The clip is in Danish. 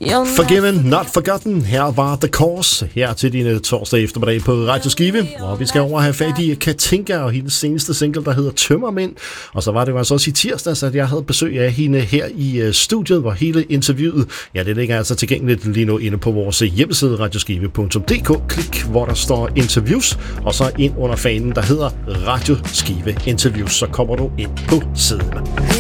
Forgiven, not forgotten. Her var The Course. Her til din torsdag eftermiddag på Radio Skive. Og vi skal over have fat i Katinka og hendes seneste single, der hedder Tømmermænd. Og så var det jo altså også i tirsdags, at jeg havde besøg af hende her i studiet, hvor hele interviewet, ja, det ligger altså tilgængeligt lige nu inde på vores hjemmeside radioskive.dk. Klik, hvor der står interviews, og så ind under fanen, der hedder Radio Skive Interviews. Så kommer du ind på siden.